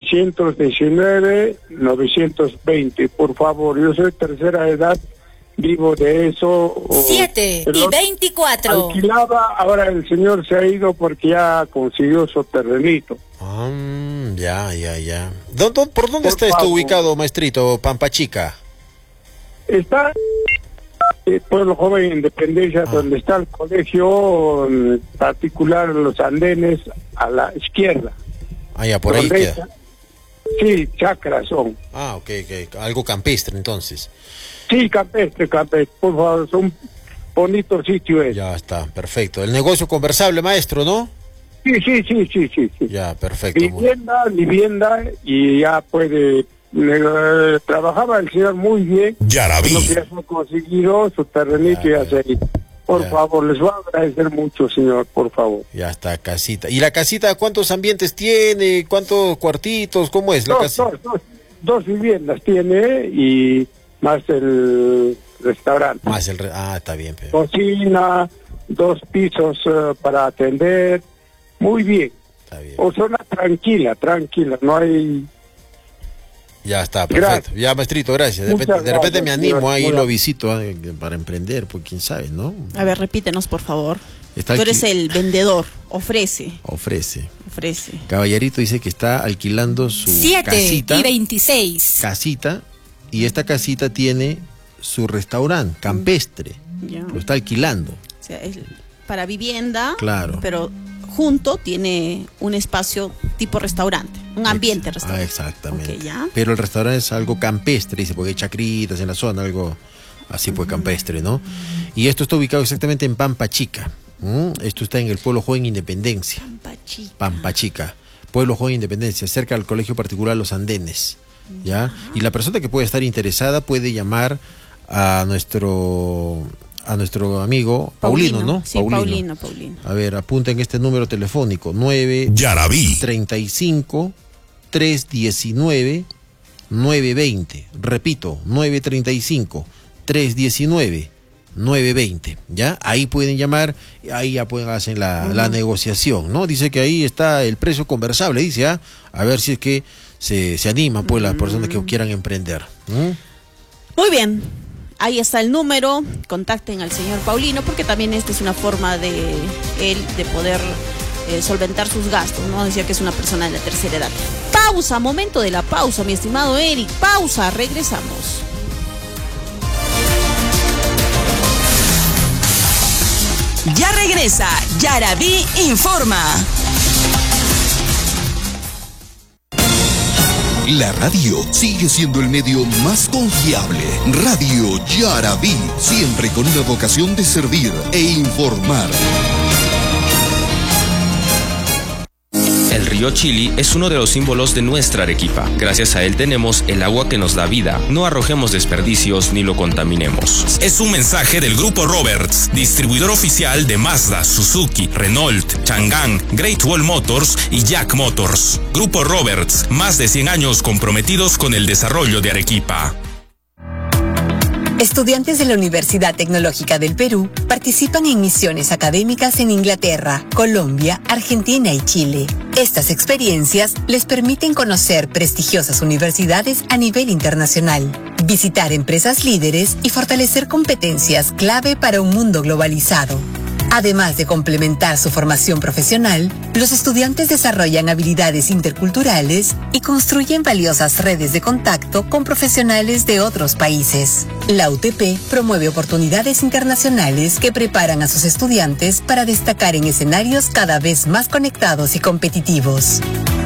919-920, por favor. Yo soy tercera edad, vivo de eso. 7:24. Alquilaba, ahora el señor se ha ido porque ya consiguió su terrenito. Ya. ¿Por dónde está esto ubicado, maestrito? Pampachica. Está Pueblo Joven Independencia, donde está el colegio particular, los andenes a la izquierda. Ya, por ahí queda. Sí, chacras son. Ok, algo campestre entonces. Sí, campestre, por favor, es un bonito sitio ese. Ya está, perfecto. El negocio conversable, maestro, ¿no? Sí. Ya, perfecto. Vivienda, y ya puede... trabajaba el señor muy bien. Yaraví. Lo que ya ha conseguido su terrenito y hacer. Por favor, les voy a agradecer mucho, señor, por favor. Ya está, casita. ¿Y la casita cuántos ambientes tiene? ¿Cuántos cuartitos? ¿Cómo es la casita? Dos viviendas tiene y más el restaurante. Está bien. Pero... Cocina, 2 pisos para atender. Muy bien. Está bien. O zona tranquila, no hay... Ya está, perfecto. Gracias. Ya, maestrito, gracias. De repente me animo ahí, lo visito para emprender, pues quién sabe, ¿no? A ver, repítenos, por favor. Tú eres el vendedor. Ofrece. Caballerito dice que está alquilando su 7:26. Casita, y esta casita tiene su restaurante campestre. Ya. Lo está alquilando. O sea, es para vivienda. Claro. Pero junto tiene un espacio tipo restaurante, un ambiente restaurante. Exactamente. Okay, ¿ya? Pero el restaurante es algo campestre, dice, porque hay chacritas en la zona, algo así pues campestre, ¿no? Y esto está ubicado exactamente en Pampachica. Esto está en el Pueblo Joven Independencia. Pampachica. Pueblo Joven Independencia, cerca del colegio particular Los Andenes. ¿Ya? Y la persona que puede estar interesada puede llamar a nuestro amigo Paulino, ¿no? Sí, Paulino. A ver, apunten este número telefónico: 935 319 920. Repito, 935 319 920. ¿Ya? Ahí pueden llamar, ahí ya pueden hacer la negociación, ¿no? Dice que ahí está el precio conversable, dice, a ver si es que se animan pues las personas que quieran emprender. Muy bien. Ahí está el número, contacten al señor Paulino, porque también esta es una forma de él de poder solventar sus gastos, ¿no? Decía que es una persona de la tercera edad. Pausa, momento de la pausa, mi estimado Eric. Pausa, regresamos. Ya regresa, Yaraví Informa. La radio sigue siendo el medio más confiable. Radio Yaraví, siempre con una vocación de servir e informar. El río Chili es uno de los símbolos de nuestra Arequipa. Gracias a él tenemos el agua que nos da vida. No arrojemos desperdicios ni lo contaminemos. Es un mensaje del Grupo Roberts, distribuidor oficial de Mazda, Suzuki, Renault, Chang'an, Great Wall Motors y Jack Motors. Grupo Roberts, más de 100 años comprometidos con el desarrollo de Arequipa. Estudiantes de la Universidad Tecnológica del Perú participan en misiones académicas en Inglaterra, Colombia, Argentina y Chile. Estas experiencias les permiten conocer prestigiosas universidades a nivel internacional, visitar empresas líderes y fortalecer competencias clave para un mundo globalizado. Además de complementar su formación profesional, los estudiantes desarrollan habilidades interculturales y construyen valiosas redes de contacto con profesionales de otros países. La UTP promueve oportunidades internacionales que preparan a sus estudiantes para destacar en escenarios cada vez más conectados y competitivos.